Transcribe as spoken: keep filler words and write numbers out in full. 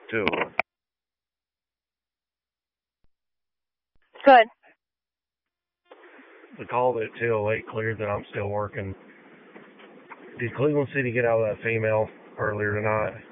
Too. Good. The call that two oh eight cleared that I'm still working. Did Cleveland City get out of that female earlier tonight?